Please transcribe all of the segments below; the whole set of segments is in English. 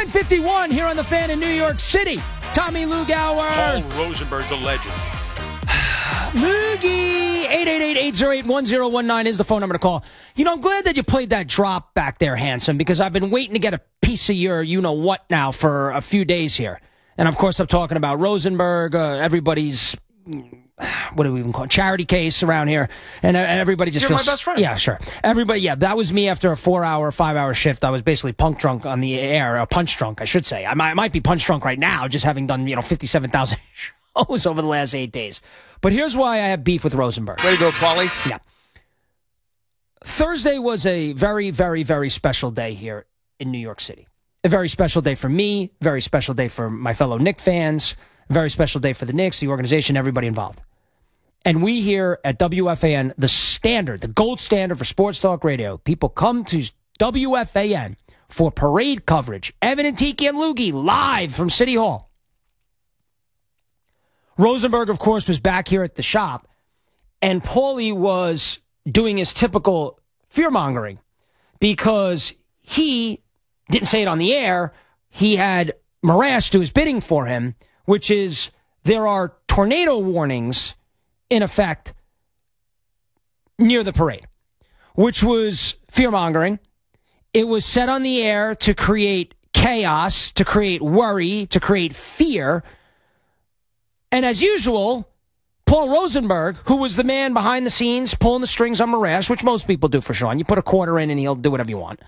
9:51 here on The Fan in New York City. Tommy Lugauer. Paul Rosenberg, the legend. Loogie, 888-808-1019 is the phone number to call. You know, I'm glad that you played that drop back there, Handsome, because I've been waiting to get a piece of your you-know-what now for a few days here. And, of course, I'm talking about Rosenberg, everybody's, what do we even call it, charity case around here. And everybody just You're feels, my best friend. Yeah, sure. Everybody, yeah, that was me after a 4-hour, 5-hour shift. I was basically punk drunk on the air, punch drunk, I should say. I might be punch drunk right now, just having done, 57,000 shows over the last 8 days. But here's why I have beef with Rosenberg. Way to go, Paulie. Yeah. Thursday was a very, very, very special day here in New York City. A very special day for me, very special day for my fellow Knicks fans, a very special day for the Knicks, the organization, everybody involved. And we here at WFAN, the standard, the gold standard for sports talk radio, people come to WFAN for parade coverage. Evan and Tiki and Loogie live from City Hall. Rosenberg, of course, was back here at the shop, and Paulie was doing his typical fear-mongering because he didn't say it on the air. He had Marash do his bidding for him, which is there are tornado warnings in effect near the parade, which was fear-mongering. It was set on the air to create chaos, to create worry, to create fear. And as usual, Paul Rosenberg, who was the man behind the scenes pulling the strings on Marash, which most people do for Sean. You put a quarter in and he'll do whatever you want.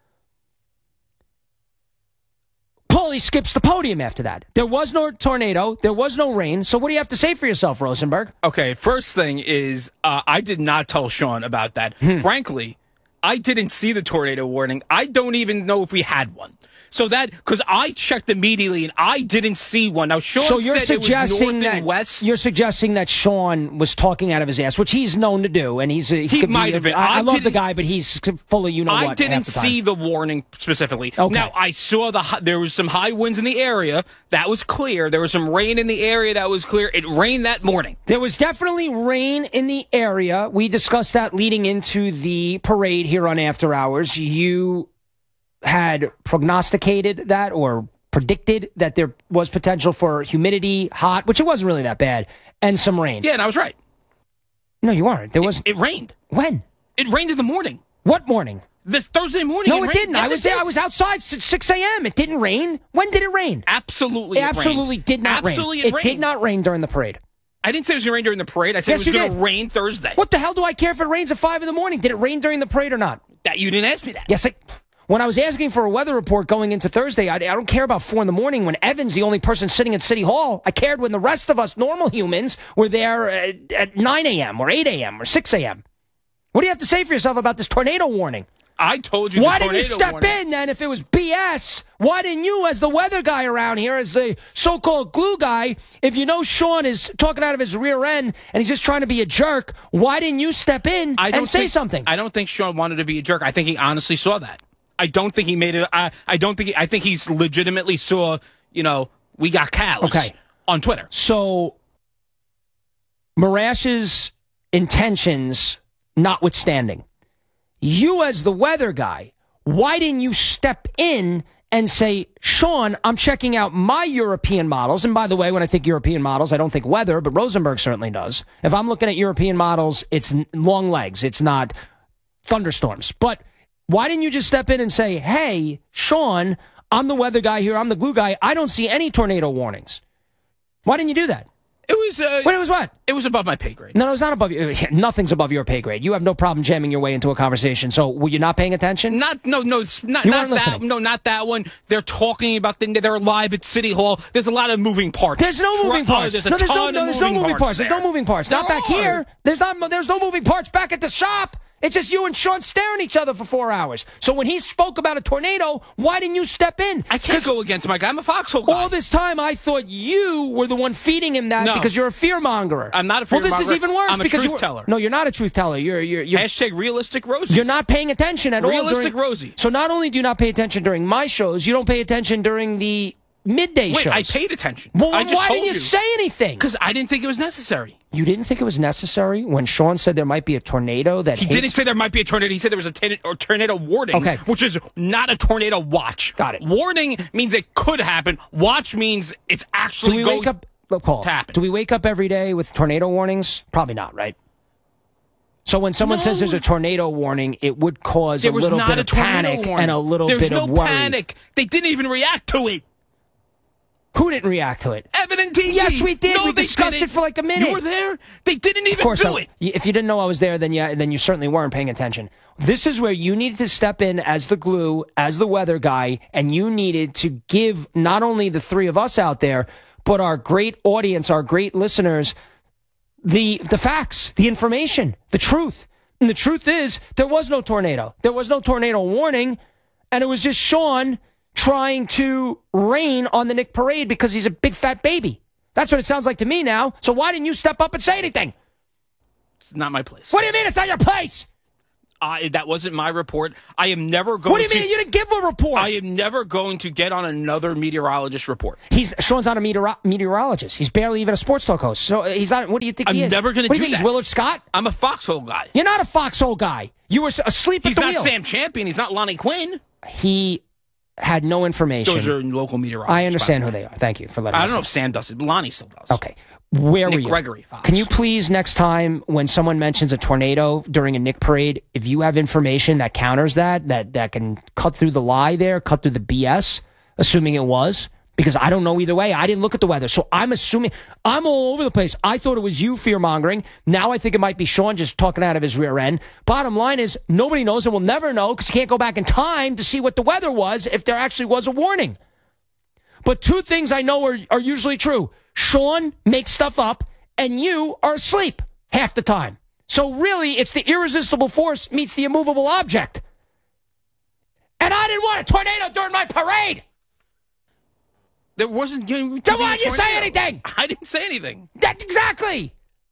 Paulie skips the podium after that. There was no tornado. There was no rain. So what do you have to say for yourself, Rosenberg? Okay, first thing is I did not tell Sean about that. Frankly, I didn't see the tornado warning. I don't even know if we had one. So that, because I checked immediately and I didn't see one. Now, Sean said it was north and west. You're suggesting that Sean was talking out of his ass, which he's known to do, and he might have been. I love the guy, but he's full of you-know-what. I didn't see the warning specifically. Okay. Now, I saw there was some high winds in the area. That was clear. There was some rain in the area. That was clear. It rained that morning. There was definitely rain in the area. We discussed that leading into the parade here on After Hours. You had prognosticated that or predicted that there was potential for humidity, hot, which it wasn't really that bad, and some rain. Yeah, and I was right. No, you weren't. There was. It rained. When? It rained in the morning. What morning? This Thursday morning. No, it didn't. Yes, I was there. I was outside 6 a.m. It didn't rain. When did it rain? Absolutely. It absolutely did not rain. Absolutely, it did not rain during the parade. I didn't say it was going to rain during the parade. I said Yes, it was going to rain Thursday. What the hell do I care if it rains at 5 in the morning? Did it rain during the parade or not? That you didn't ask me that. Yes, when I was asking for a weather report going into Thursday, I don't care about 4 in the morning when Evan's the only person sitting at City Hall. I cared when the rest of us normal humans were there at 9 a.m. or 8 a.m. or 6 a.m. What do you have to say for yourself about this tornado warning? I told you. Why didn't you step in then if it was BS? Why didn't you, as the weather guy around here, as the so-called glue guy, if you know Sean is talking out of his rear end and he's just trying to be a jerk, why didn't you step in and say something? I don't think Sean wanted to be a jerk. I think he honestly saw that. I don't think he made it. I think he's legitimately saw, we got callous on Twitter. So, Marash's intentions notwithstanding, you as the weather guy, why didn't you step in and say, Sean, I'm checking out my European models. And by the way, when I think European models, I don't think weather, but Rosenberg certainly does. If I'm looking at European models, it's long legs. It's not thunderstorms. But why didn't you just step in and say, hey, Sean, I'm the weather guy here. I'm the glue guy. I don't see any tornado warnings. Why didn't you do that? It was. It was what? It was above my pay grade. No, it's not above you. Nothing's above your pay grade. You have no problem jamming your way into a conversation. So were you not paying attention? Not that one. They're talking about they're live at City Hall. There's a lot of moving parts. There's no moving parts. There's no moving parts. There's no moving parts. Not back here. There's no moving parts back at the shop. It's just you and Sean staring at each other for 4 hours. So when he spoke about a tornado, why didn't you step in? I can't go against my guy. I'm a foxhole guy. All this time, I thought you were the one feeding him that because you're a fearmonger. I'm not a fearmonger. Well, this is even worse. I'm a truth teller. No, you're not a truth teller. You're hashtag realistic Rosie. You're not paying attention at all. Realistic Rosie. So not only do you not pay attention during my shows, you don't pay attention during the midday shows. Wait, I paid attention. Well, I just why told didn't you say anything? Because I didn't think it was necessary. You didn't think it was necessary when Sean said there might be a tornado that He didn't say there might be a tornado. He said there was a tornado warning, Okay. which is not a tornado watch. Got it. Warning means it could happen. Watch means it's actually going to happen. Do we wake up every day with tornado warnings? Probably not, right? So when someone says there's a tornado warning, it would cause a little bit of panic and a little bit of worry. There's no panic. They didn't even react to it. Who didn't react to it? Evan and TV. Yes, we did. No, we discussed it for like a minute. You were there? They didn't even do it. If you didn't know I was there, then you certainly weren't paying attention. This is where you needed to step in as the glue, as the weather guy, and you needed to give not only the three of us out there, but our great audience, our great listeners, the facts, the information, the truth. And the truth is, there was no tornado. There was no tornado warning, and it was just Sean trying to rain on the Nick Parade because he's a big fat baby. That's what it sounds like to me now. So why didn't you step up and say anything? It's not my place. What do you mean it's not your place? That wasn't my report. I am never going to... What do you mean you didn't give a report? I am never going to get on another meteorologist report. Sean's not a meteorologist. He's barely even a sports talk host. So he's not... What do you think he is? I'm never going to do that. What do you think, he's Willard Scott? I'm a foxhole guy. You're not a foxhole guy. You were asleep at the wheel. He's not Sam Champion. He's not Lonnie Quinn. He had no information. Those are local meteorologists. I understand who they are. Thank you for letting me I don't know if Sam does it. Lonnie still does. Okay. Where Nick were you? Gregory Fox. Can you please, next time when someone mentions a tornado during a Nick Parade, if you have information that counters that can cut through the lie there, cut through the BS, assuming it was, because I don't know either way. I didn't look at the weather, so I'm assuming. I'm all over the place. I thought it was you fear-mongering. Now I think it might be Sean just talking out of his rear end. Bottom line is, nobody knows and will never know because you can't go back in time to see what the weather was if there actually was a warning. But two things I know are usually true. Sean makes stuff up, and you are asleep half the time. So really, it's the irresistible force meets the immovable object. And I didn't want a tornado during my parade. There wasn't going to be Then why didn't you say anything? I didn't say anything. That's exactly.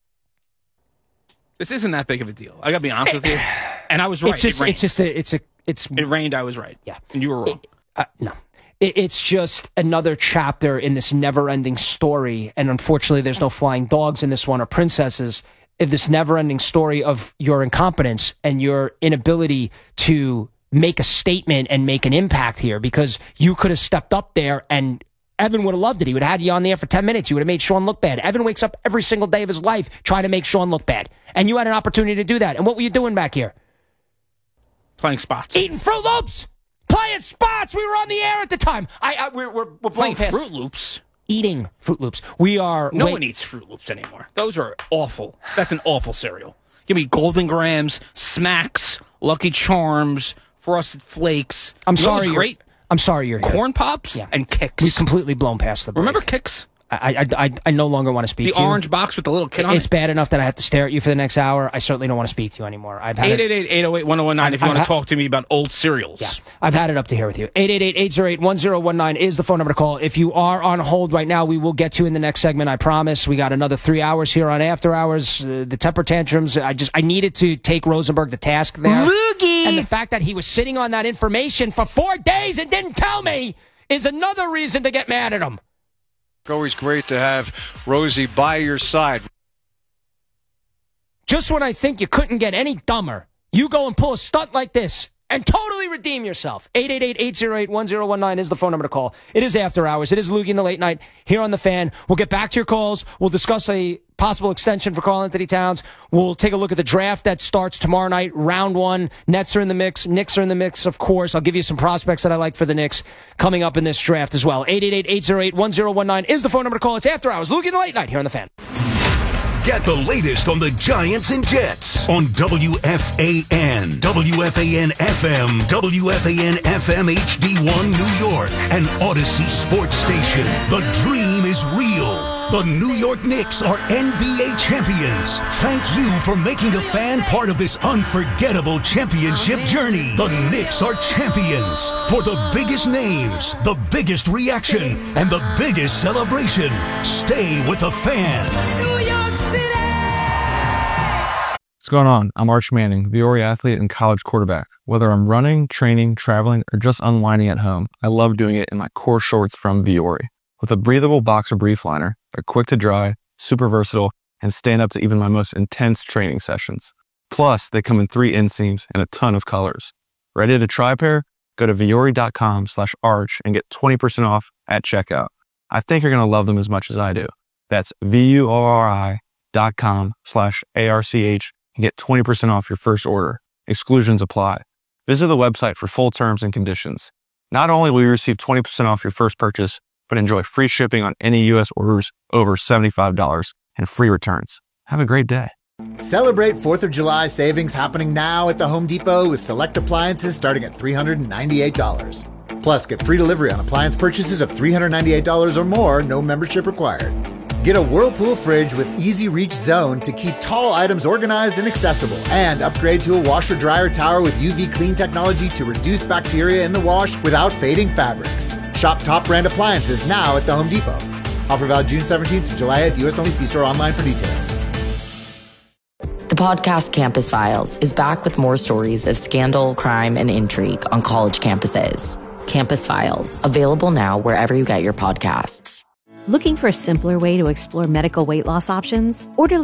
This isn't that big of a deal. I got to be honest with you. And I was right. It rained. I was right. Yeah. And you were wrong. No. It's just another chapter in this never-ending story, and unfortunately there's no flying dogs in this one or princesses, of this never-ending story of your incompetence and your inability to make a statement and make an impact here, because you could have stepped up there and Evan would have loved it. He would have had you on the air for 10 minutes. You would have made Sean look bad. Evan wakes up every single day of his life trying to make Sean look bad, and you had an opportunity to do that. And what were you doing back here? Playing spots. Eating Fruit Loops! Playing spots. We were on the air at the time. We're playing past Fruit Loops. Eating Fruit Loops. We are. No one eats Fruit Loops anymore. Those are awful. That's an awful cereal. Give me Golden Grams, Smacks, Lucky Charms, Frosted Flakes. I'm sorry. Great. I'm sorry you're here. Corn Pops and Kicks. We've completely blown past the break. Remember Kicks? I no longer want to speak to you. The orange box with the little kid on it? It's bad enough that I have to stare at you for the next hour. I certainly don't want to speak to you anymore. 888-808-1019 if you want to talk to me about old cereals. Yeah, I've had it up to here with you. 888-808-1019 is the phone number to call. If you are on hold right now, we will get to you in the next segment, I promise. We got another 3 hours here on After Hours. The temper tantrums, I needed to take Rosenberg to task there. Loogie! And the fact that he was sitting on that information for 4 days and didn't tell me is another reason to get mad at him. Always great to have Rosie by your side. Just when I think you couldn't get any dumber, you go and pull a stunt like this and totally redeem yourself. 888-808-1019 is the phone number to call. It is After Hours. It is Loogie in the Late Night here on The Fan. We'll get back to your calls. We'll discuss a possible extension for Karl-Anthony Towns. We'll take a look at the draft that starts tomorrow night, round one. Nets are in the mix. Knicks are in the mix, of course. I'll give you some prospects that I like for the Knicks coming up in this draft as well. 888-808-1019 is the phone number to call. It's After Hours. Loogie in the Late Night here on The Fan. Get the latest on the Giants and Jets on WFAN, WFAN FM, WFAN FM HD1 New York, and Odyssey Sports Station. The dream is real. The New York Knicks are NBA champions. Thank you for making the Fan part of this unforgettable championship journey. The Knicks are champions. For the biggest names, the biggest reaction, and the biggest celebration, stay with the Fan. New York City! going on? I'm Arch Manning, Viore athlete and college quarterback. Whether I'm running, training, traveling, or just unwinding at home, I love doing it in my core shorts from Viore. With a breathable boxer brief liner, they're quick to dry, super versatile, and stand up to even my most intense training sessions. Plus, they come in 3 inseams and a ton of colors. Ready to try a pair? Go to Viore.com/arch and get 20% off at checkout. I think you're going to love them as much as I do. That's VUORI.com/ARCH and get 20% off your first order. Exclusions apply. Visit the website for full terms and conditions. Not only will you receive 20% off your first purchase, but enjoy free shipping on any U.S. orders over $75 and free returns. Have a great day. Celebrate 4th of July savings happening now at the Home Depot with select appliances starting at $398. Plus, get free delivery on appliance purchases of $398 or more, no membership required. Get a Whirlpool fridge with Easy Reach Zone to keep tall items organized and accessible. And upgrade to a washer-dryer tower with UV Clean technology to reduce bacteria in the wash without fading fabrics. Shop top brand appliances now at the Home Depot. Offer valid June 17th to July 8th. U.S. only. See store online for details. The podcast Campus Files is back with more stories of scandal, crime, and intrigue on college campuses. Campus Files, available now wherever you get your podcasts. Looking for a simpler way to explore medical weight loss options? Order